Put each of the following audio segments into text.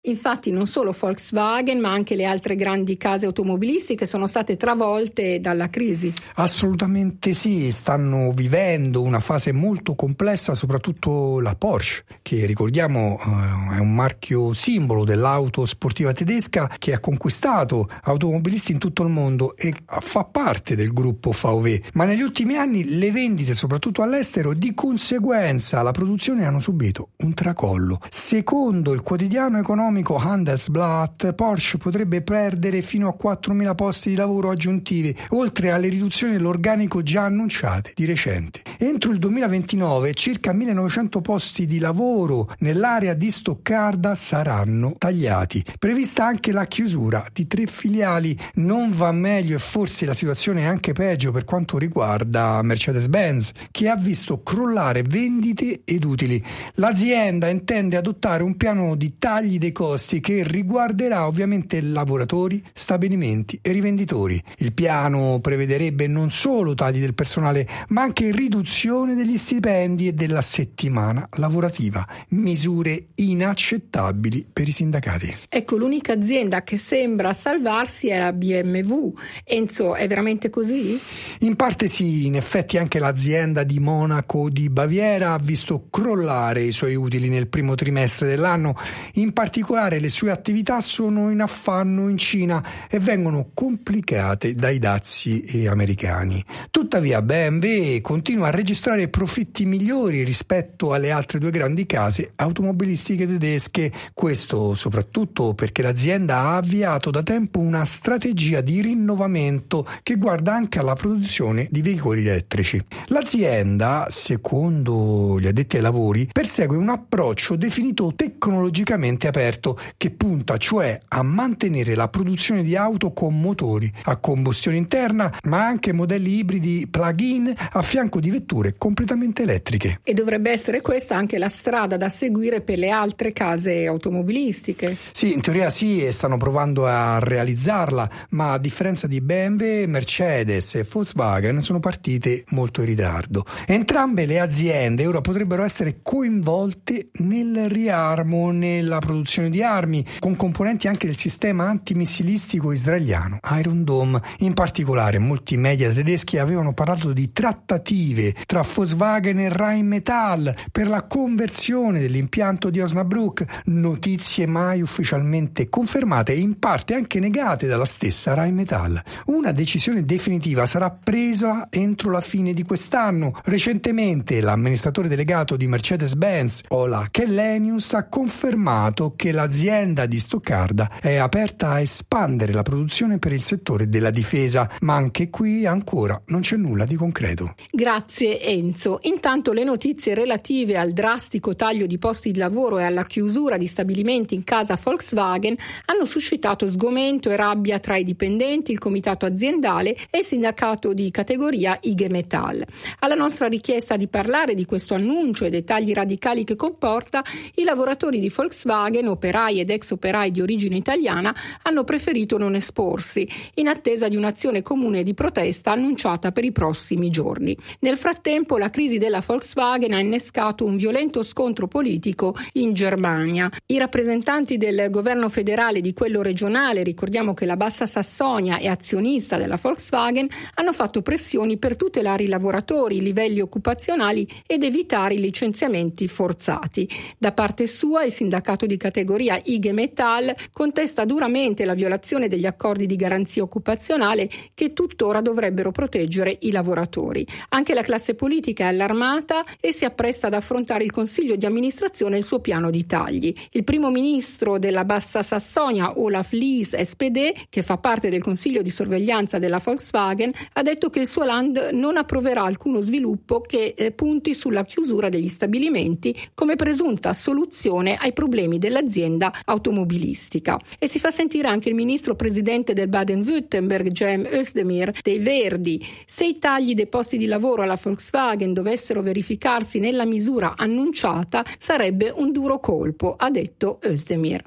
Infatti non solo Volkswagen ma anche le altre grandi case automobilistiche sono state travolte dalla crisi. Assolutamente sì, stanno vivendo una fase molto complessa, soprattutto la Porsche, che ricordiamo è un marchio simbolo dell'auto sportiva tedesca che ha conquistato automobilisti in tutto il mondo e fa parte del gruppo VW, ma negli ultimi anni le vendite, soprattutto all'estero, di conseguenza la produzione hanno subito un tracollo. Secondo il quotidiano economico Handelsblatt, Porsche potrebbe perdere fino a 4.000 posti di lavoro aggiuntivi, oltre alle riduzioni dell'organico già annunciate di recente. Entro il 2029 circa 1.900 posti di lavoro nell'area di Stoccarda saranno tagliati. Prevista anche la chiusura di 3 filiali. Non va meglio e forse la situazione è anche peggio per quanto riguarda Mercedes-Benz, che ha visto crollare vendite ed utili. L'azienda intende adottare un piano di tagli dei costi che riguarderà ovviamente lavoratori, stabilimenti e rivenditori. Il piano prevederebbe non solo tagli del personale, ma anche riduzione degli stipendi e della settimana lavorativa, misure inaccettabili per i sindacati. Ecco, l'unica azienda che sembra salvarsi è la BMW. Enzo, è veramente così? In parte sì, in effetti anche l'azienda di Monaco di Baviera ha visto crollare i suoi utili nel primo trimestre dell'anno. In particolare le sue attività sono in affanno in Cina e vengono complicate dai dazi americani. Tuttavia BMW continua a registrare profitti migliori rispetto alle altre 2 grandi case automobilistiche tedesche, questo soprattutto perché l'azienda ha avviato da tempo una strategia di rinnovamento che guarda anche alla produzione di veicoli elettrici. L'azienda, secondo gli addetti ai lavori, persegue un approccio definito tecnologicamente aperto che punta cioè a mantenere la produzione di auto con motori a combustione interna ma anche modelli ibridi plug-in a fianco di vetture completamente elettriche. E dovrebbe essere questa anche la strada da seguire per le altre case automobilistiche? Sì, in teoria sì, e stanno provando a realizzarla, ma a differenza di BMW, Mercedes e Volkswagen sono partite molto in ritardo. Entrambe le aziende ora potrebbero essere coinvolte nel riarmo, nella produzione di armi, con componenti anche del sistema antimissilistico israeliano Iron Dome. In particolare molti media tedeschi avevano parlato di trattative tra Volkswagen e Rheinmetall per la conversione dell'impianto di Osnabrück, notizie mai ufficialmente confermate e in parte anche negate dalla stessa Rheinmetall. Una decisione definitiva sarà presa entro la fine di quest'anno. Recentemente l'amministratore delegato di Mercedes-Benz, Ola Källenius, ha confermato che l'azienda di Stoccarda è aperta a espandere la produzione per il settore della difesa, ma anche qui ancora non c'è nulla di concreto. Grazie Enzo. Intanto le notizie relative al drastico taglio di posti di lavoro e alla chiusura di stabilimenti in casa Volkswagen hanno suscitato sgomento e rabbia tra i dipendenti, il comitato aziendale e il sindacato di categoria IG Metall. Alla nostra richiesta di parlare di questo annuncio e dei tagli radicali che comporta, i lavoratori di Volkswagen, operai ed ex operai di origine italiana, hanno preferito non esporsi, in attesa di un'azione comune di protesta annunciata per i prossimi giorni. Nel frattempo la crisi della Volkswagen ha innescato un violento scontro politico in Germania. I rappresentanti del governo federale e di quello regionale, ricordiamo che la Bassa Sassonia è azionista della Volkswagen, hanno fatto pressioni per tutelare i lavoratori, i livelli occupazionali ed evitare i licenziamenti forzati. Da parte sua il sindacato di categoria IG Metall contesta duramente la violazione degli accordi di garanzia occupazionale che tuttora dovrebbero proteggere i lavoratori. Anche la classe politica è allarmata e si appresta ad affrontare il Consiglio di amministrazione e il suo piano di tagli. Il primo ministro della Bassa Sassonia, Olaf Lies, SPD, che fa parte del Consiglio di sorveglianza della Volkswagen, ha detto che il suo land non approverà alcuno sviluppo che punti sulla chiusura degli stabilimenti come presunta soluzione ai problemi dell'azienda automobilistica. E si fa sentire anche il ministro presidente del Baden-Württemberg, Cem Özdemir, dei Verdi. Se i tagli dei posti di lavoro alla Volkswagen dovessero verificarsi nella misura annunciata, sarebbe un duro colpo, ha detto Özdemir.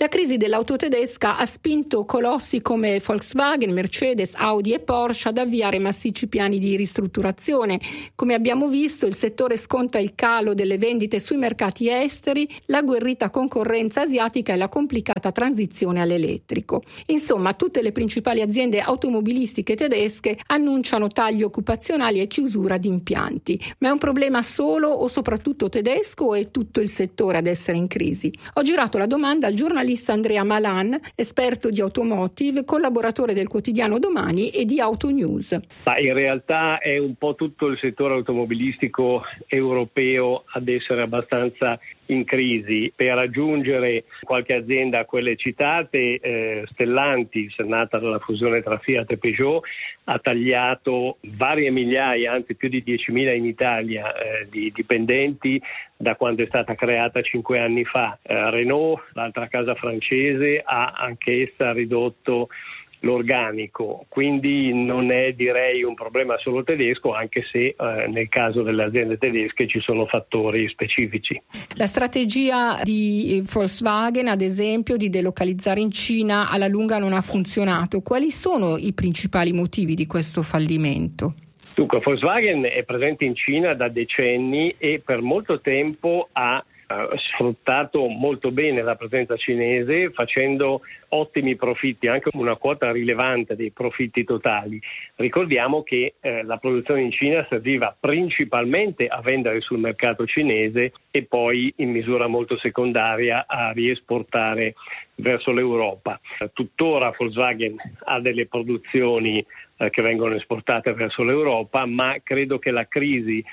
La crisi dell'auto tedesca ha spinto colossi come Volkswagen, Mercedes, Audi e Porsche ad avviare massicci piani di ristrutturazione. Come abbiamo visto, il settore sconta il calo delle vendite sui mercati esteri, la agguerrita concorrenza asiatica e la complicata transizione all'elettrico. Insomma, tutte le principali aziende automobilistiche tedesche annunciano tagli occupazionali e chiusura di impianti. Ma è un problema solo o soprattutto tedesco o è tutto il settore ad essere in crisi? Ho girato la domanda al giornalista Andrea Malan, esperto di automotive, collaboratore del quotidiano Domani e di Autonews. Ma in realtà è un po' tutto il settore automobilistico europeo ad essere abbastanza in crisi. Per aggiungere qualche azienda a quelle citate, Stellantis, nata dalla fusione tra Fiat e Peugeot, ha tagliato varie migliaia, anzi più di 10.000 in Italia, di dipendenti da quando è stata creata 5 anni fa. Renault, l'altra casa francese, ha anch'essa ridotto l'organico, quindi non è, direi, un problema solo tedesco, anche se nel caso delle aziende tedesche ci sono fattori specifici. La strategia di Volkswagen, ad esempio, di delocalizzare in Cina alla lunga non ha funzionato. Quali sono i principali motivi di questo fallimento? Dunque, Volkswagen è presente in Cina da decenni e per molto tempo ha sfruttato molto bene la presenza cinese, facendo ottimi profitti, anche una quota rilevante dei profitti totali. Ricordiamo che la produzione in Cina serviva principalmente a vendere sul mercato cinese e poi in misura molto secondaria a riesportare verso l'Europa. Tuttora Volkswagen ha delle produzioni che vengono esportate verso l'Europa, ma credo che la crisi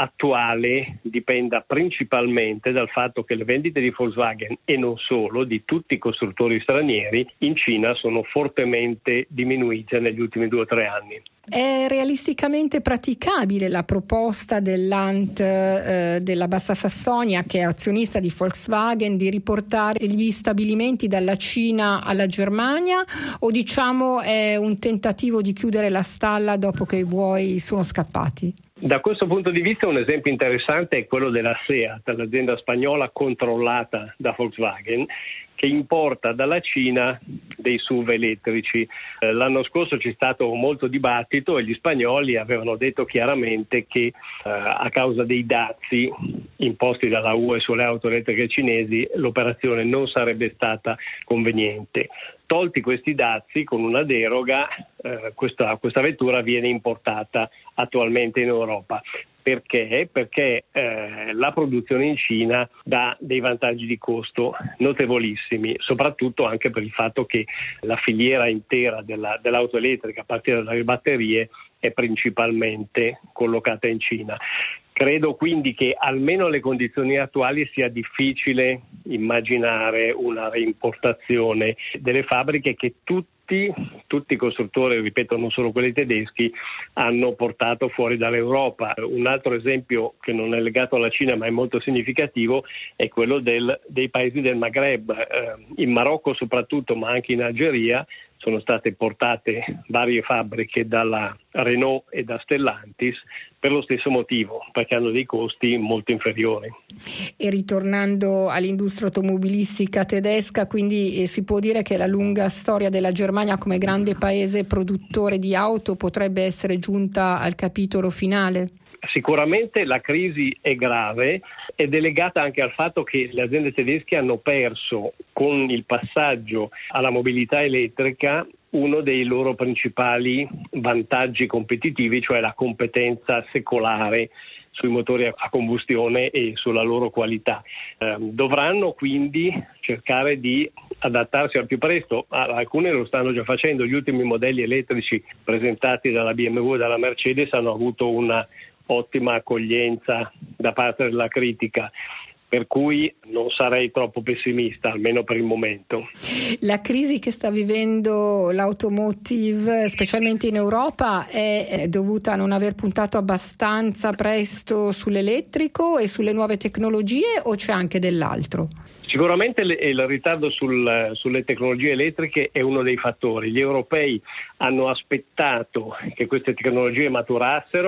attuale dipenda principalmente dal fatto che le vendite di Volkswagen, e non solo, di tutti i costruttori stranieri in Cina sono fortemente diminuite negli ultimi 2 o 3 anni. È realisticamente praticabile la proposta dell'Ant della Bassa Sassonia, che è azionista di Volkswagen, di riportare gli stabilimenti dalla Cina alla Germania, o diciamo è un tentativo di chiudere la stalla dopo che i buoi sono scappati? Da questo punto di vista un esempio interessante è quello della SEAT, l'azienda spagnola controllata da Volkswagen, che importa dalla Cina dei SUV elettrici. L'anno scorso c'è stato molto dibattito e gli spagnoli avevano detto chiaramente che a causa dei dazi imposti dalla UE sulle auto elettriche cinesi l'operazione non sarebbe stata conveniente. Tolti questi dazi, con una deroga, questa vettura viene importata attualmente in Europa. Perché? Perché la produzione in Cina dà dei vantaggi di costo notevolissimi, soprattutto anche per il fatto che la filiera intera dell'auto elettrica, a partire dalle batterie, è principalmente collocata in Cina. Credo quindi che almeno alle condizioni attuali sia difficile immaginare una reimportazione delle fabbriche che tutti i costruttori, ripeto, non solo quelli tedeschi, hanno portato fuori dall'Europa. Un altro esempio che non è legato alla Cina ma è molto significativo è quello dei paesi del Maghreb. In Marocco soprattutto, ma anche in Algeria, sono state portate varie fabbriche dalla Renault e da Stellantis per lo stesso motivo, perché hanno dei costi molto inferiori. E ritornando all'industria automobilistica tedesca, quindi si può dire che la lunga storia della Germania come grande paese produttore di auto potrebbe essere giunta al capitolo finale? Sicuramente la crisi è grave ed è legata anche al fatto che le aziende tedesche hanno perso con il passaggio alla mobilità elettrica uno dei loro principali vantaggi competitivi, cioè la competenza secolare sui motori a combustione e sulla loro qualità. Dovranno quindi cercare di adattarsi al più presto. Alcune lo stanno già facendo. Gli ultimi modelli elettrici presentati dalla BMW e dalla Mercedes hanno avuto una ottima accoglienza da parte della critica, per cui non sarei troppo pessimista, almeno per il momento. La crisi che sta vivendo l'automotive, specialmente in Europa, è dovuta a non aver puntato abbastanza presto sull'elettrico e sulle nuove tecnologie, o c'è anche dell'altro? Sicuramente il ritardo sulle tecnologie elettriche è uno dei fattori. Gli europei hanno aspettato che queste tecnologie maturassero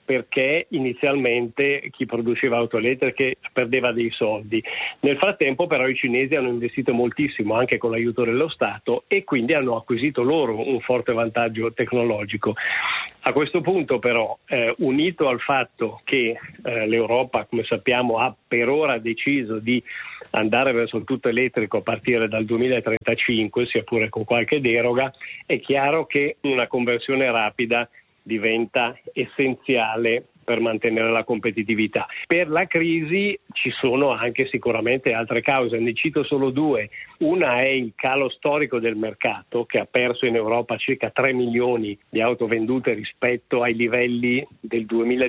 perché inizialmente chi produceva auto elettriche perdeva dei soldi. Nel frattempo però i cinesi hanno investito moltissimo anche con l'aiuto dello Stato e quindi hanno acquisito loro un forte vantaggio tecnologico. A questo punto però, unito al fatto che l'Europa, come sappiamo, ha per ora deciso di andare verso il tutto elettrico a partire dal 2035, sia pure con qualche deroga, è chiaro che una conversione rapida diventa essenziale per mantenere la competitività. Per la crisi ci sono anche sicuramente altre cause, ne cito solo due. Una è il calo storico del mercato, che ha perso in Europa circa 3 milioni di auto vendute rispetto ai livelli del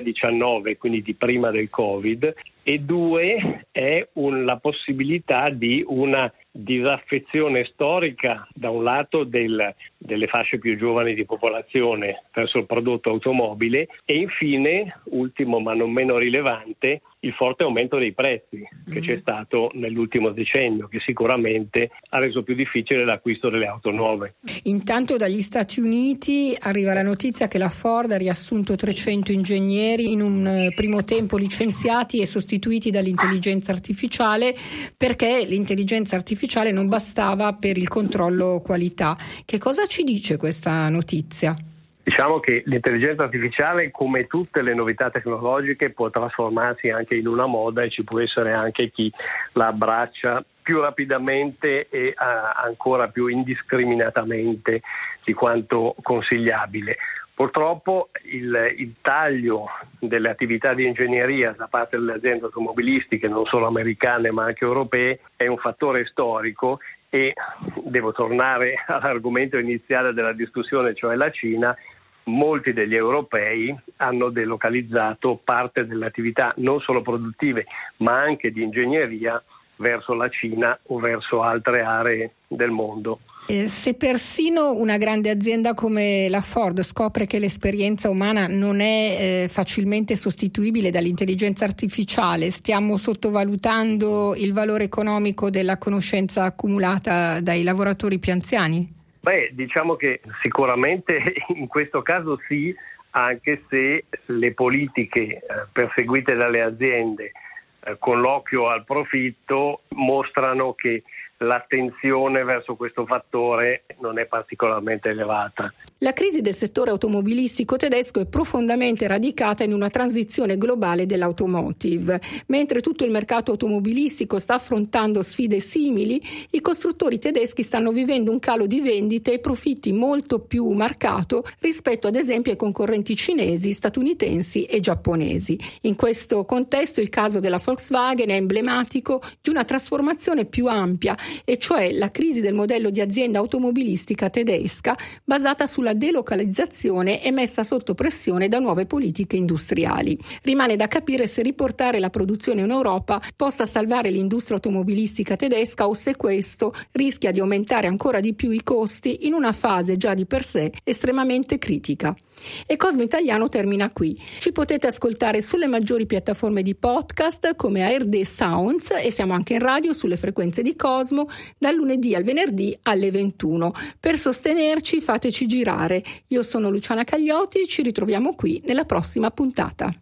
2019, quindi di prima del Covid, e due è la possibilità di una disaffezione storica da un lato delle fasce più giovani di popolazione verso il prodotto automobile e infine, ultimo ma non meno rilevante, il forte aumento dei prezzi che c'è stato nell'ultimo decennio, che sicuramente ha reso più difficile l'acquisto delle auto nuove. Intanto dagli Stati Uniti arriva la notizia che la Ford ha riassunto 300 ingegneri in un primo tempo licenziati e sostituiti dall'intelligenza artificiale perché l'intelligenza artificiale non bastava per il controllo qualità. Che cosa ci dice questa notizia? Diciamo che l'intelligenza artificiale, come tutte le novità tecnologiche, può trasformarsi anche in una moda e ci può essere anche chi la abbraccia più rapidamente e ancora più indiscriminatamente di quanto consigliabile. Purtroppo il taglio delle attività di ingegneria da parte delle aziende automobilistiche, non solo americane ma anche europee, è un fattore storico e devo tornare all'argomento iniziale della discussione, cioè la Cina. Molti degli europei hanno delocalizzato parte delle attività non solo produttive ma anche di ingegneria verso la Cina o verso altre aree del mondo. Se persino una grande azienda come la Ford scopre che l'esperienza umana non è facilmente sostituibile dall'intelligenza artificiale, stiamo sottovalutando il valore economico della conoscenza accumulata dai lavoratori più anziani? Diciamo che sicuramente in questo caso sì, anche se le politiche perseguite dalle aziende con l'occhio al profitto mostrano che l'attenzione verso questo fattore non è particolarmente elevata. La crisi del settore automobilistico tedesco è profondamente radicata in una transizione globale dell'automotive. Mentre tutto il mercato automobilistico sta affrontando sfide simili, i costruttori tedeschi stanno vivendo un calo di vendite e profitti molto più marcato rispetto ad esempio ai concorrenti cinesi, statunitensi e giapponesi. In questo contesto il caso della Volkswagen è emblematico di una trasformazione più ampia, e cioè la crisi del modello di azienda automobilistica tedesca basata sulla delocalizzazione e messa sotto pressione da nuove politiche industriali. Rimane da capire se riportare la produzione in Europa possa salvare l'industria automobilistica tedesca o se questo rischia di aumentare ancora di più i costi in una fase già di per sé estremamente critica. E Cosmo Italiano termina qui. Ci potete ascoltare sulle maggiori piattaforme di podcast come ARD Sounds e siamo anche in radio sulle frequenze di Cosmo dal lunedì al venerdì alle 21. Per sostenerci fateci girare. Io sono Luciana Cagliotti, ci ritroviamo qui nella prossima puntata.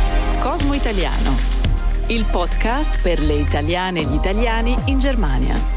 Cosmo Italiano, il podcast per le italiane e gli italiani in Germania.